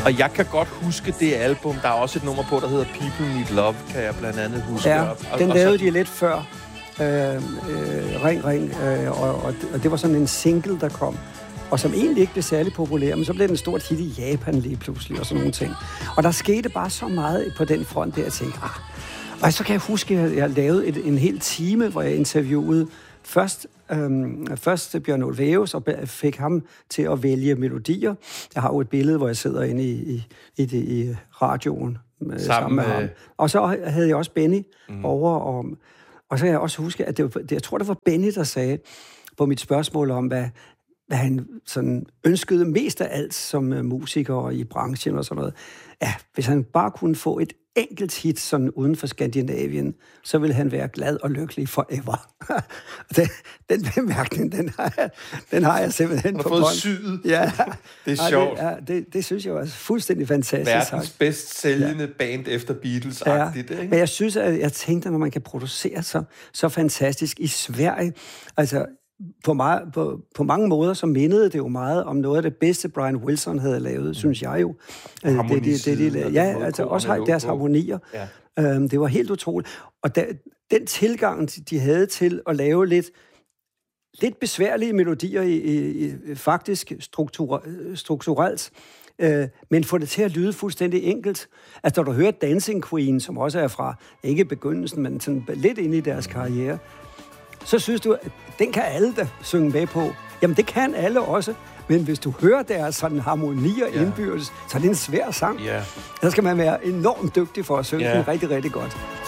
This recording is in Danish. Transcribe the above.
Og jeg kan godt huske det album. Der er også et nummer på, der hedder People Need Love, kan jeg blandt andet huske. Ja, den lavede de lidt før. Ring, og det var sådan en single, der kom, og som egentlig ikke blev særlig populær, men så blev den et stort hit i Japan lige pludselig, og sådan nogle ting. Og der skete bare så meget på den front, der jeg tænkte, og så kan jeg huske, at jeg lavede en hel time, hvor jeg interviewede først Bjørn Ulvaeus, og fik ham til at vælge melodier. Jeg har jo et billede, hvor jeg sidder inde i radioen sammen med ham. Og så havde jeg også Benny over, og så kan jeg også huske, at jeg tror, det var Benny, der sagde på mit spørgsmål om, hvad han sådan ønskede mest af alt som musiker i branchen og sådan noget. Ja, hvis han bare kunne få et enkelt hit sådan uden for Skandinavien, så ville han være glad og lykkelig forever. Den bemærkning, den har jeg simpelthen på bånd. Han har fået syet. Ja. Det er sjovt. Det synes jeg var fuldstændig fantastisk. Verdens bedst sælgende band efter Beatles-agtigt, ikke? Men jeg synes, at jeg tænkte, når man kan producere så fantastisk i Sverige, altså på mange måder, så mindede det jo meget om noget af det bedste, Brian Wilson havde lavet, synes jeg jo. Også deres harmonier. Ja. Det var helt utroligt. Og den tilgang, de havde til at lave lidt besværlige melodier i faktisk strukturelt, men få det til at lyde fuldstændig enkelt. Altså, når du hører Dancing Queen, som også er fra, ikke begyndelsen, men sådan lidt ind i deres karriere, så synes du, at den kan alle da synge med på. Jamen, det kan alle også. Men hvis du hører deres sådan harmonier indbyrdes, så er det en svær sang. Der skal man være enormt dygtig for at synge den rigtig, rigtig godt.